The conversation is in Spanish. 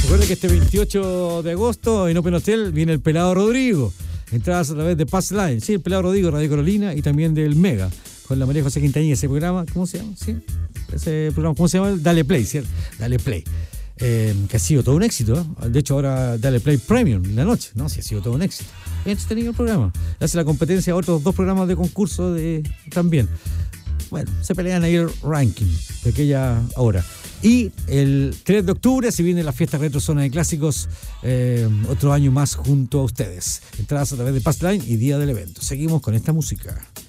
Recuerda que este 28 de agosto en Open Hotel viene el Pelado Rodrigo. Entradas a través de Pass Line. Sí, el Pelado Rodrigo, Radio Carolina y también del Mega. Con la María José Quintanilla, ese programa, ¿cómo se llama? Sí, ese programa, ¿cómo se llama? Dale Play, ¿cierto? Dale Play. Que ha sido todo un éxito, ¿eh? De hecho, ahora Dale Play Premium en la noche, ¿no? Sí, ha sido todo un éxito. Entretenido el programa. Hace la competencia a otros 2 programas de concurso también. Bueno, se pelean ahí el ranking de aquella hora. Y el 3 de octubre se viene la fiesta Retro Zona de Clásicos, otro año más junto a ustedes. Entradas a través de Pass Line y día del evento. Seguimos con esta música.